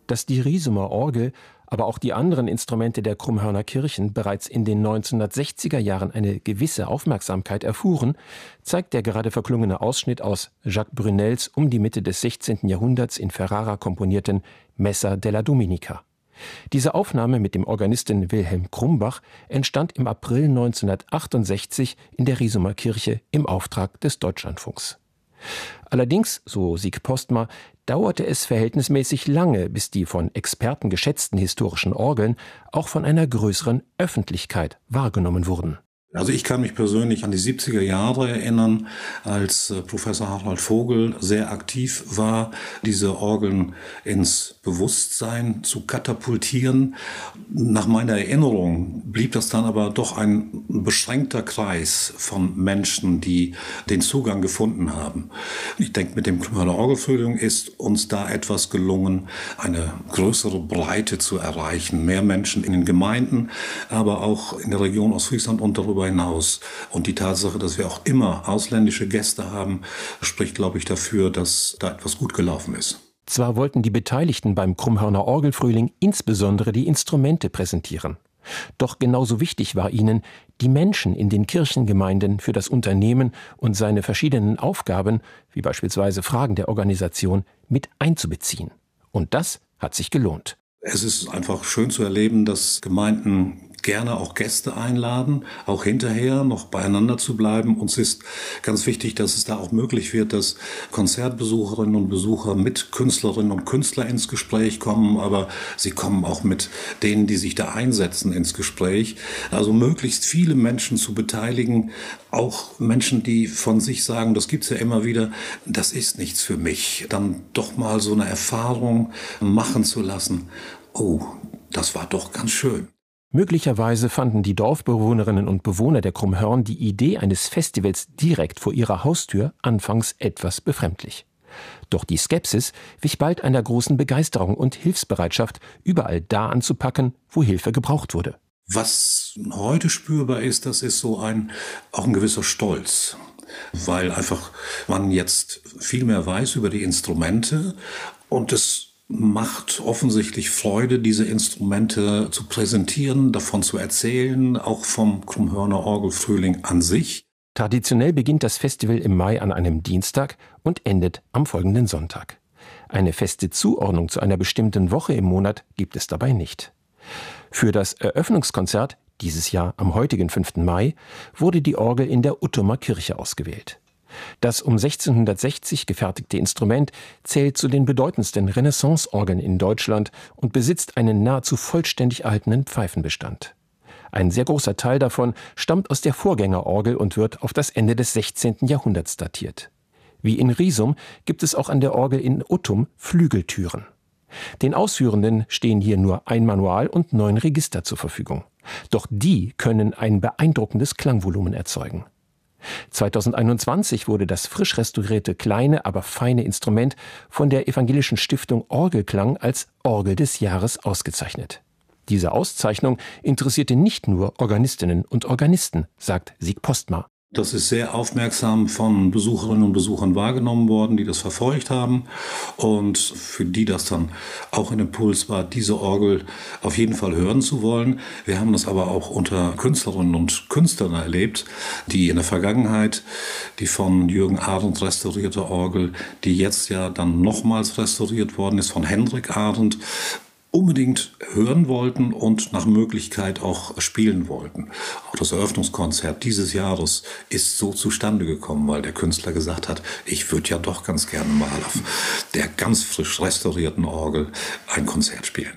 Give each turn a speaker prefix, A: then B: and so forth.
A: Dass die Riesumer Orgel, aber auch die anderen Instrumente der Krummhörner Kirchen bereits in den 1960er Jahren eine gewisse Aufmerksamkeit erfuhren, zeigt der gerade verklungene Ausschnitt aus Jacques Brunels um die Mitte des 16. Jahrhunderts in Ferrara komponierten Messa della Domenica. Diese Aufnahme mit dem Organisten Wilhelm Krumbach entstand im April 1968 in der Riesumer Kirche im Auftrag des Deutschlandfunks. Allerdings, so Sieg Postma, dauerte es verhältnismäßig lange, bis die von Experten geschätzten historischen Orgeln auch von einer größeren Öffentlichkeit wahrgenommen wurden.
B: Also ich kann mich persönlich an die 70er Jahre erinnern, als Professor Harald Vogel sehr aktiv war, diese Orgeln ins Bewusstsein zu katapultieren. Nach meiner Erinnerung blieb das dann aber doch ein beschränkter Kreis von Menschen, die den Zugang gefunden haben. Ich denke, mit dem Krummhörner Orgelfrühling ist uns da etwas gelungen, eine größere Breite zu erreichen. Mehr Menschen in den Gemeinden, aber auch in der Region Ostfriesland und darüber hinaus. Und die Tatsache, dass wir auch immer ausländische Gäste haben, spricht, glaube ich, dafür, dass da etwas gut gelaufen ist.
A: Zwar wollten die Beteiligten beim Krummhörner Orgelfrühling insbesondere die Instrumente präsentieren. Doch genauso wichtig war ihnen, die Menschen in den Kirchengemeinden für das Unternehmen und seine verschiedenen Aufgaben, wie beispielsweise Fragen der Organisation, mit einzubeziehen. Und das hat sich gelohnt.
B: Es ist einfach schön zu erleben, dass Gemeinden gerne auch Gäste einladen, auch hinterher noch beieinander zu bleiben. Uns ist ganz wichtig, dass es da auch möglich wird, dass Konzertbesucherinnen und Besucher mit Künstlerinnen und Künstlern ins Gespräch kommen, aber sie kommen auch mit denen, die sich da einsetzen, ins Gespräch. Also möglichst viele Menschen zu beteiligen, auch Menschen, die von sich sagen, das gibt's ja immer wieder, das ist nichts für mich. Dann doch mal so eine Erfahrung machen zu lassen. Oh, das war doch ganz schön.
A: Möglicherweise fanden die Dorfbewohnerinnen und Bewohner der Krummhörn die Idee eines Festivals direkt vor ihrer Haustür anfangs etwas befremdlich. Doch die Skepsis wich bald einer großen Begeisterung und Hilfsbereitschaft, überall da anzupacken, wo Hilfe gebraucht wurde.
B: Was heute spürbar ist, das ist so auch ein gewisser Stolz, weil einfach man jetzt viel mehr weiß über die Instrumente und es macht offensichtlich Freude, diese Instrumente zu präsentieren, davon zu erzählen, auch vom Krummhörner Orgelfrühling an sich.
A: Traditionell beginnt das Festival im Mai an einem Dienstag und endet am folgenden Sonntag. Eine feste Zuordnung zu einer bestimmten Woche im Monat gibt es dabei nicht. Für das Eröffnungskonzert, dieses Jahr am heutigen 5. Mai, wurde die Orgel in der Uttumer Kirche ausgewählt. Das um 1660 gefertigte Instrument zählt zu den bedeutendsten Renaissance-Orgeln in Deutschland und besitzt einen nahezu vollständig erhaltenen Pfeifenbestand. Ein sehr großer Teil davon stammt aus der Vorgängerorgel und wird auf das Ende des 16. Jahrhunderts datiert. Wie in Riesum gibt es auch an der Orgel in Uttum Flügeltüren. Den Ausführenden stehen hier nur ein Manual und 9 Register zur Verfügung. Doch die können ein beeindruckendes Klangvolumen erzeugen. 2021 wurde das frisch restaurierte kleine, aber feine Instrument von der Evangelischen Stiftung Orgelklang als Orgel des Jahres ausgezeichnet. Diese Auszeichnung interessierte nicht nur Organistinnen und Organisten, sagt Sieg Postma.
B: Das ist sehr aufmerksam von Besucherinnen und Besuchern wahrgenommen worden, die das verfolgt haben und für die das dann auch ein Impuls war, diese Orgel auf jeden Fall hören zu wollen. Wir haben das aber auch unter Künstlerinnen und Künstlern erlebt, die in der Vergangenheit die von Jürgen Arendt restaurierte Orgel, die jetzt ja dann nochmals restauriert worden ist von Hendrik Arendt, unbedingt hören wollten und nach Möglichkeit auch spielen wollten. Auch das Eröffnungskonzert dieses Jahres ist so zustande gekommen, weil der Künstler gesagt hat, ich würde ja doch ganz gerne mal auf der ganz frisch restaurierten Orgel ein Konzert spielen.